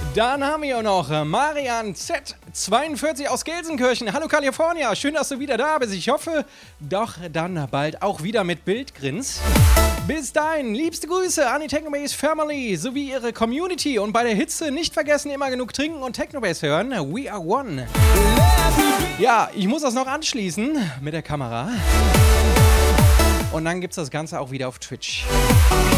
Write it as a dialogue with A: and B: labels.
A: Dann haben wir noch Marian Z42 aus Gelsenkirchen. Hallo California, schön, dass du wieder da bist. Ich hoffe, doch dann bald auch wieder mit Bildgrins. Bis dahin, liebste Grüße an die Technobase Family sowie ihre Community. Und bei der Hitze nicht vergessen, immer genug trinken und Technobase hören. We are one. Ja, ich muss das noch anschließen mit der Kamera. Und dann gibt's das Ganze auch wieder auf Twitch.